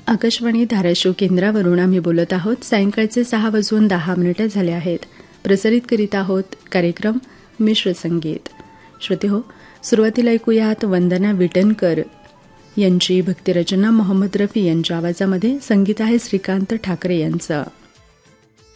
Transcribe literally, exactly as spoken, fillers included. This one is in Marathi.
आकाशवाणी धाराशिव केंद्रावरून आम्ही बोलत आहोत. सायंकाळचे सहा वाजून दहा मिनिटे झाले आहेत. प्रसारित करीत आहोत कार्यक्रम मिश्र संगीत. श्रोते हो, सुरुवातीला ऐकूयात वंदना विटणकर यांची भक्तिरचना. मोहम्मद रफी यांच्या आवाजामध्ये. संगीत आहे श्रीकांत ठाकरे यांचं.